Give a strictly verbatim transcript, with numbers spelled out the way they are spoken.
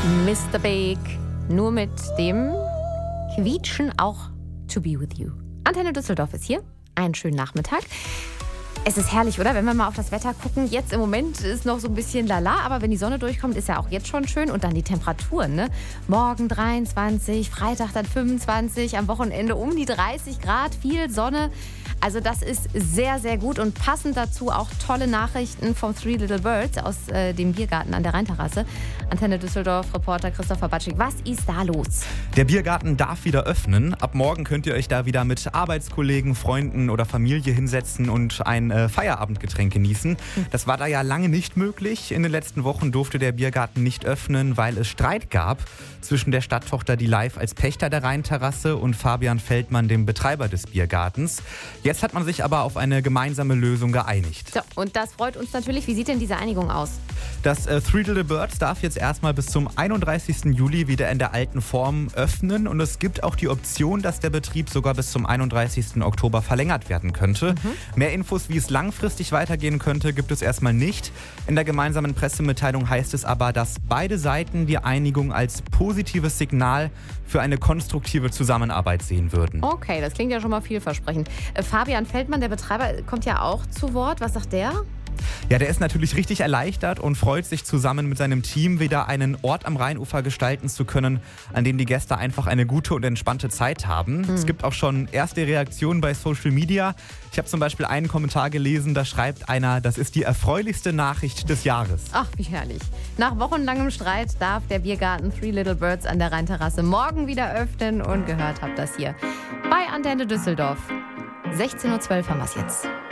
Mister Big, nur mit dem Quietschen auch To Be With You. Antenne Düsseldorf ist hier. Einen schönen Nachmittag. Es ist herrlich, oder? Wenn wir mal auf das Wetter gucken. Jetzt im Moment ist noch so ein bisschen lala, aber wenn die Sonne durchkommt, ist ja auch jetzt schon schön. Und dann die Temperaturen, ne? Morgen dreiundzwanzig, Freitag dann fünfundzwanzig, am Wochenende um die dreißig Grad, viel Sonne. Also das ist sehr, sehr gut und passend dazu auch tolle Nachrichten vom Three Little Birds aus äh, dem Biergarten an der Rheinterrasse. Antenne Düsseldorf, Reporter Christopher Batschik. Was ist da los? Der Biergarten darf wieder öffnen. Ab morgen könnt ihr euch da wieder mit Arbeitskollegen, Freunden oder Familie hinsetzen und ein äh, Feierabendgetränk genießen. Das war da ja lange nicht möglich. In den letzten Wochen durfte der Biergarten nicht öffnen, weil es Streit gab zwischen der Stadttochter Die Live als Pächter der Rheinterrasse und Fabian Feldmann, dem Betreiber des Biergartens. Jetzt hat man sich aber auf eine gemeinsame Lösung geeinigt. So, und das freut uns natürlich. Wie sieht denn diese Einigung aus? Das äh, Three Little Birds darf jetzt erstmal bis zum einunddreißigsten Juli wieder in der alten Form öffnen. Und es gibt auch die Option, dass der Betrieb sogar bis zum einunddreißigsten Oktober verlängert werden könnte. Mhm. Mehr Infos, wie es langfristig weitergehen könnte, gibt es erstmal nicht. In der gemeinsamen Pressemitteilung heißt es aber, dass beide Seiten die Einigung als positives Signal für eine konstruktive Zusammenarbeit sehen würden. Okay, das klingt ja schon mal vielversprechend. Äh, Fabian Feldmann, der Betreiber, kommt ja auch zu Wort. Was sagt der? Ja, der ist natürlich richtig erleichtert und freut sich, zusammen mit seinem Team wieder einen Ort am Rheinufer gestalten zu können, an dem die Gäste einfach eine gute und entspannte Zeit haben. Mhm. Es gibt auch schon erste Reaktionen bei Social Media. Ich habe zum Beispiel einen Kommentar gelesen, da schreibt einer, das ist die erfreulichste Nachricht des Jahres. Ach, wie herrlich. Nach wochenlangem Streit darf der Biergarten Three Little Birds an der Rheinterrasse morgen wieder öffnen und gehört habt das hier bei Antenne Düsseldorf. sechzehn Uhr zwölf haben wir es jetzt.